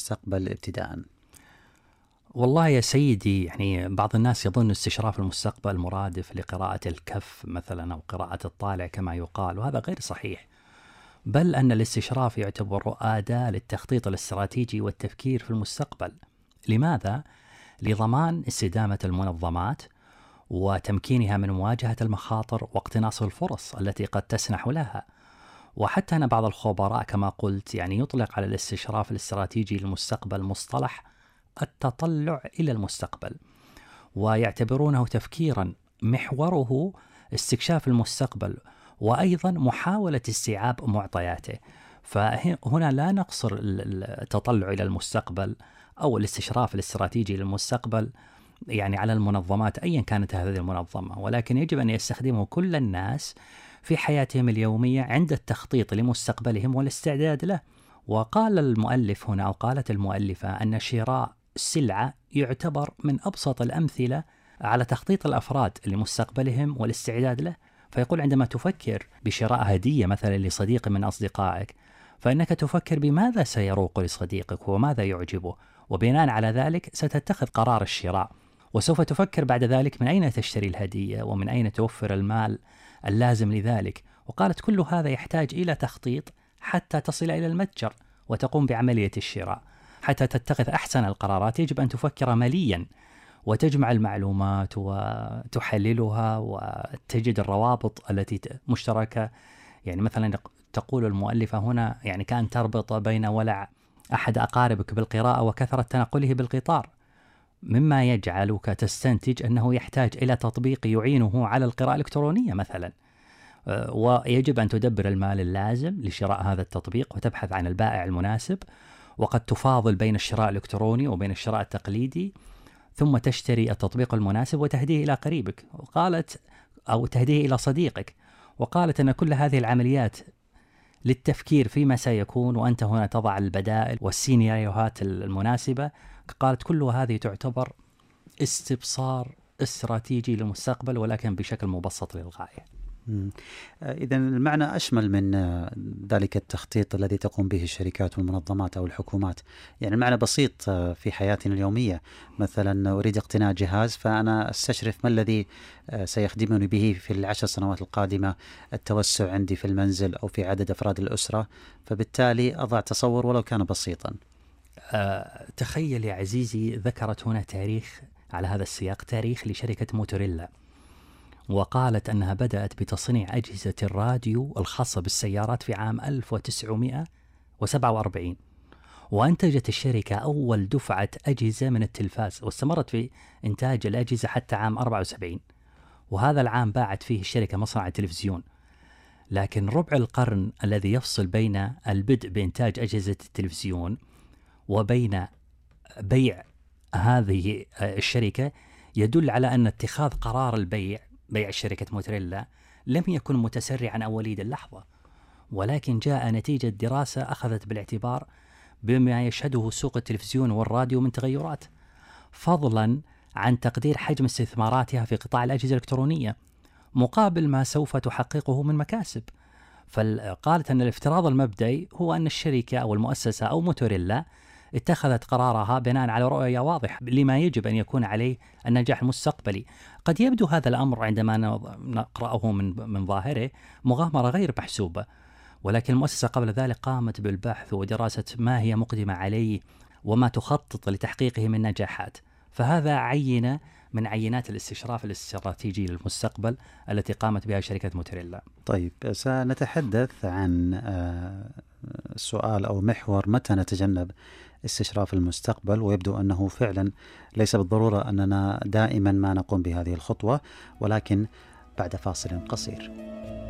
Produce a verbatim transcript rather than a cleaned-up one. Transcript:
المستقبل ابتداء؟ والله يا سيدي، يعني بعض الناس يظن استشراف المستقبل مرادف لقراءة الكف مثلا أو قراءة الطالع كما يقال، وهذا غير صحيح. بل أن الاستشراف يعتبر أداة للتخطيط الاستراتيجي والتفكير في المستقبل. لماذا؟ لضمان استدامة المنظمات وتمكينها من مواجهة المخاطر واقتناص الفرص التي قد تسنح لها. وحتى أن بعض الخبراء كما قلت يعني يطلق على الاستشراف الاستراتيجي للمستقبل مصطلح التطلع إلى المستقبل، ويعتبرونه تفكيرا محوره استكشاف المستقبل وأيضا محاولة استيعاب معطياته. فهنا لا نقصر التطلع إلى المستقبل أو الاستشراف الاستراتيجي للمستقبل يعني على المنظمات أيا كانت هذه المنظمة، ولكن يجب أن يستخدمه كل الناس في حياتهم اليومية عند التخطيط لمستقبلهم والاستعداد له. وقال المؤلف هنا أو قالت المؤلفة أن شراء سلعة يعتبر من أبسط الأمثلة على تخطيط الأفراد لمستقبلهم والاستعداد له. فيقول عندما تفكر بشراء هدية مثلا لصديق من أصدقائك، فإنك تفكر بماذا سيروق لصديقك وماذا يعجبه، وبناء على ذلك ستتخذ قرار الشراء. وسوف تفكر بعد ذلك من أين تشتري الهدية ومن أين توفر المال اللازم لذلك. وقالت كل هذا يحتاج إلى تخطيط حتى تصل إلى المتجر وتقوم بعملية الشراء. حتى تتخذ أحسن القرارات يجب أن تفكر ماليا وتجمع المعلومات وتحللها وتجد الروابط التي مشتركة. يعني مثلا تقول المؤلفة هنا يعني كان تربط بين ولع أحد أقاربك بالقراءة وكثرة تنقله بالقطار، مما يجعلك تستنتج أنه يحتاج إلى تطبيق يعينه على القراءة الإلكترونية مثلا. ويجب أن تدبر المال اللازم لشراء هذا التطبيق وتبحث عن البائع المناسب، وقد تفاضل بين الشراء الإلكتروني وبين الشراء التقليدي، ثم تشتري التطبيق المناسب وتهديه إلى قريبك وقالت أو تهديه إلى صديقك. وقالت أن كل هذه العمليات للتفكير فيما سيكون، وأنت هنا تضع البدائل والسيناريوهات المناسبة. قالت كل هذه تعتبر استبصار استراتيجي للمستقبل ولكن بشكل مبسط للغاية. إذن المعنى أشمل من ذلك التخطيط الذي تقوم به الشركات والمنظمات أو الحكومات. يعني المعنى بسيط في حياتنا اليومية. مثلا أريد اقتناء جهاز، فأنا أستشرف ما الذي سيخدمني به في العشر سنوات القادمة، التوسع عندي في المنزل أو في عدد أفراد الأسرة، فبالتالي أضع تصور ولو كان بسيطا. أه تخيل يا عزيزي، ذكرت هنا تاريخ على هذا السياق، تاريخ لشركة موتوريلا، وقالت أنها بدأت بتصنيع أجهزة الراديو الخاصة بالسيارات في عام ألف وتسعمائة وسبعة وأربعين، وأنتجت الشركة أول دفعة أجهزة من التلفاز، واستمرت في إنتاج الأجهزة حتى عام أربعة وسبعين، وهذا العام باعت فيه الشركة مصنع التلفزيون. لكن ربع القرن الذي يفصل بين البدء بإنتاج أجهزة التلفزيون وبين بيع هذه الشركة يدل على أن اتخاذ قرار البيع بيع شركة موتوريلا لم يكن متسرعا أو وليد اللحظة، ولكن جاء نتيجة دراسة أخذت بالاعتبار بما يشهده سوق التلفزيون والراديو من تغيرات، فضلا عن تقدير حجم استثماراتها في قطاع الأجهزة الإلكترونية مقابل ما سوف تحققه من مكاسب. فقالت أن الافتراض المبدئي هو أن الشركة أو المؤسسة أو موتوريلا اتخذت قرارها بناء على رؤية واضحة لما يجب أن يكون عليه النجاح المستقبلي. قد يبدو هذا الأمر عندما نقرأه من من ظاهره مغامرة غير محسوبة، ولكن المؤسسة قبل ذلك قامت بالبحث ودراسة ما هي مقدمة عليه وما تخطط لتحقيقه من نجاحات. فهذا عينة من عينات الاستشراف الاستراتيجي للمستقبل التي قامت بها شركة موتوريلا. طيب، سنتحدث عن سؤال أو محور متى نتجنب استشراف المستقبل، ويبدو أنه فعلا ليس بالضرورة أننا دائما ما نقوم بهذه الخطوة، ولكن بعد فاصل قصير.